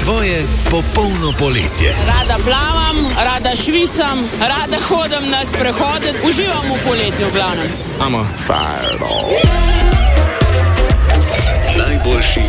tvoje popolno poletje. Rada plavam, rada švicam, rada hodim na sprehode, uživam v poletju v glavnem. Najboljši